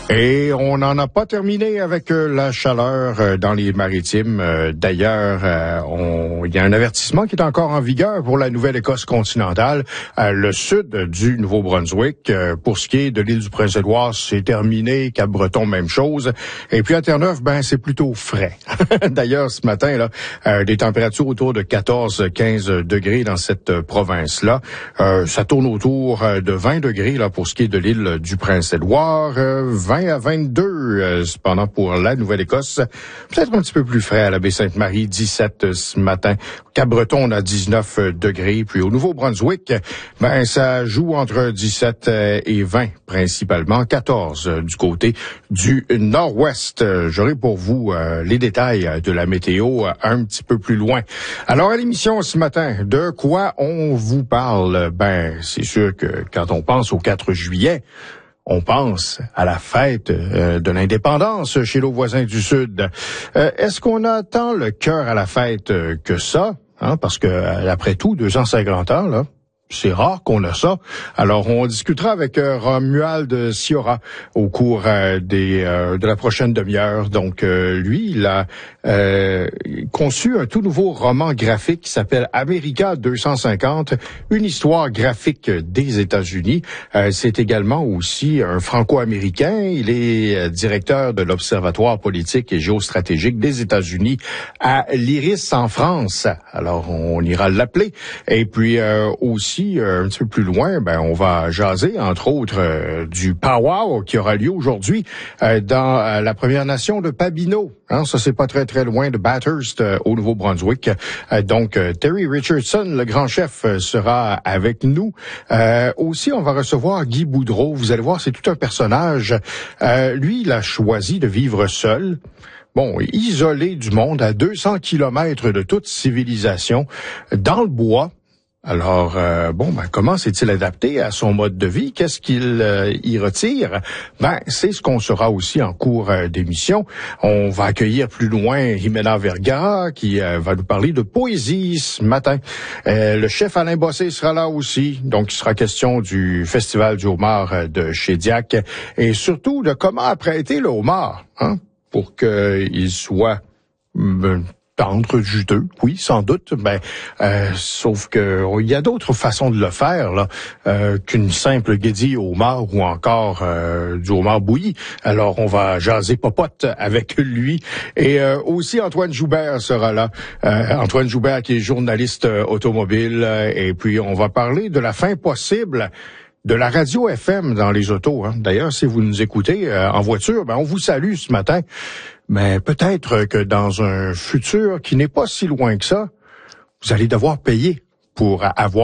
Et on n'en a pas terminé avec la chaleur dans les maritimes. D'ailleurs, il y a un avertissement qui est encore en vigueur pour la Nouvelle-Écosse continentale, le sud du Nouveau-Brunswick. Pour ce qui est de l'île du Prince-Édouard, c'est terminé. Cap-Breton, même chose. Et puis à Terre-Neuve, c'est plutôt frais. D'ailleurs, ce matin, là, des températures autour de 14-15 degrés dans cette province-là. Ça tourne autour de 20 degrés là pour ce qui est de l'île du Prince-Édouard. 20 à 22, cependant, pour la Nouvelle-Écosse. Peut-être un petit peu plus frais à la baie Sainte-Marie, 17 ce matin. Cap-Breton, on a 19 degrés. Puis au Nouveau-Brunswick, ça joue entre 17 et 20, principalement. 14 du côté du nord-ouest. J'aurai pour vous les détails de la météo un petit peu plus loin. Alors, à l'émission ce matin, de quoi on vous parle? C'est sûr que quand on pense au 4 juillet, on pense à la fête de l'indépendance chez nos voisins du Sud. Est-ce qu'on a tant le cœur à la fête que ça? Parce que, après tout, 250 ans, là, c'est rare qu'on a ça. Alors, on discutera avec Romuald Siora au cours de la prochaine demi-heure. Donc, lui, il a conçu un tout nouveau roman graphique qui s'appelle America 250, une histoire graphique des États-Unis. C'est également aussi un franco-américain. Il est directeur de l'Observatoire politique et géostratégique des États-Unis à l'Iris en France. Alors, on ira l'appeler. Et puis, aussi, un petit peu plus loin, on va jaser, entre autres, du powwow qui aura lieu aujourd'hui dans la Première Nation de Pabineau. Ça, c'est pas très, très loin de Bathurst, au Nouveau-Brunswick. Donc, Terry Richardson, le grand chef, sera avec nous. Aussi, on va recevoir Guy Boudreau. Vous allez voir, c'est tout un personnage. Lui, il a choisi de vivre seul. Isolé du monde, à 200 kilomètres de toute civilisation, dans le bois. Alors, comment s'est-il adapté à son mode de vie? Qu'est-ce qu'il y retire? C'est ce qu'on saura aussi en cours d'émission. On va accueillir plus loin Jimena Vergara qui va nous parler de poésie ce matin. Le chef Alain Bossé sera là aussi. Donc, il sera question du Festival du homard de Chédiac et surtout de comment apprêter le homard, pour qu'il soit tendre, juteux, oui, sans doute, sauf que il y a d'autres façons de le faire là qu'une simple guédille au homard ou encore du homard bouilli. Alors, on va jaser popote avec lui. Et aussi, Antoine Joubert sera là. Antoine Joubert qui est journaliste automobile. Et puis, on va parler de la fin possible de la radio FM dans les autos. D'ailleurs, si vous nous écoutez en voiture, on vous salue ce matin. Mais peut-être que dans un futur qui n'est pas si loin que ça, vous allez devoir payer pour avoir